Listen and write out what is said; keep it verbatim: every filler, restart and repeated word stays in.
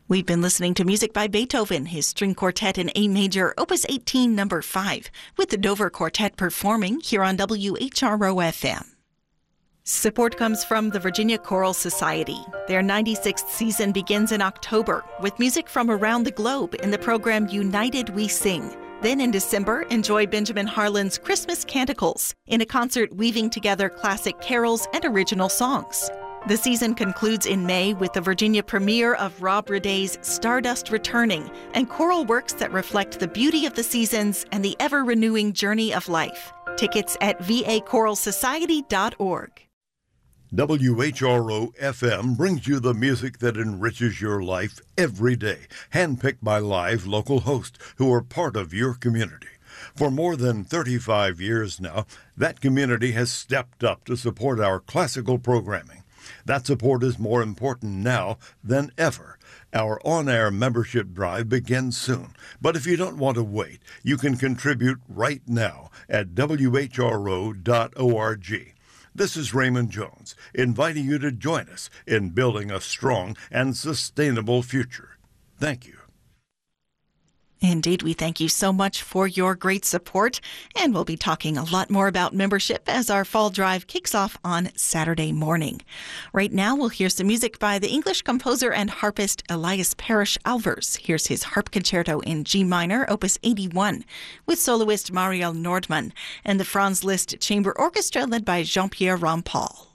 We've been listening to music by Beethoven, his string quartet in A major, Opus eighteen, number five, with the Dover Quartet performing here on W H R O F M. Support comes from the Virginia Choral Society. Their ninety-sixth season begins in October with music from around the globe in the program United We Sing. Then in December, enjoy Benjamin Harlan's Christmas Canticles in a concert weaving together classic carols and original songs. The season concludes in May with the Virginia premiere of Rob Raday's Stardust Returning and choral works that reflect the beauty of the seasons and the ever-renewing journey of life. Tickets at v a choral society dot org. W H R O F M brings you the music that enriches your life every day, handpicked by live local hosts who are part of your community. For more than thirty-five years now, that community has stepped up to support our classical programming. That support is more important now than ever. Our on-air membership drive begins soon, but if you don't want to wait, you can contribute right now at w h r o dot org. This is Raymond Jones, inviting you to join us in building a strong and sustainable future. Thank you. Indeed, we thank you so much for your great support, and we'll be talking a lot more about membership as our fall drive kicks off on Saturday morning. Right now, we'll hear some music by the English composer and harpist Elias Parrish Alvers. Here's his harp concerto in G minor, Opus eighty-one, with soloist Marielle Nordmann and the Franz Liszt Chamber Orchestra led by Jean-Pierre Rampal.